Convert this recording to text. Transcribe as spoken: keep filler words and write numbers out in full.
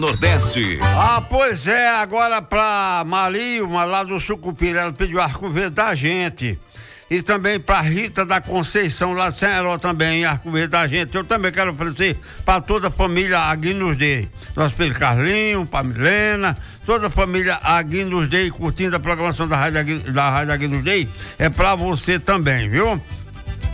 Nordeste. Ah, pois é, agora pra Marilma, lá do Sucupira, ela pediu arco verde da gente. E também pra Rita da Conceição, lá de Senhor também, arco verde da gente. Eu também quero oferecer pra toda a família Aguinus Day. Nosso filho Carlinho, pra Milena, toda a família Aguinus Day, curtindo a programação da Rádio, da Rádio Aguinus Day, é pra você também, viu?